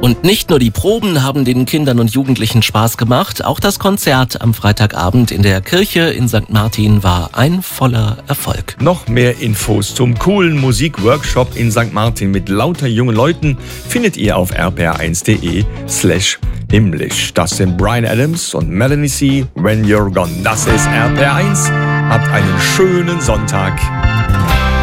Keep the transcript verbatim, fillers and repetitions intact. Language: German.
Und nicht nur die Proben haben den Kindern und Jugendlichen Spaß gemacht, auch das Konzert am Freitagabend in der Kirche in Sankt Martin war ein voller Erfolg. Noch mehr Infos zum coolen Musikworkshop in Sankt Martin mit lauter jungen Leuten findet ihr auf r p r eins punkt d e slash himmlisch. Das sind Bryan Adams und Melanie C. When You're Gone. Das ist R P R eins. Habt einen schönen Sonntag.